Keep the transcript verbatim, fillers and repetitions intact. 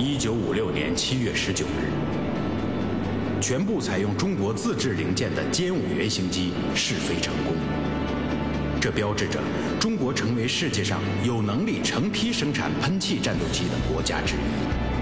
一九五六年七月十九日，全部采用中国自制零件的歼五原型机试飞成功。这标志着中国成为世界上有能力成批生产喷气战斗机的国家之一。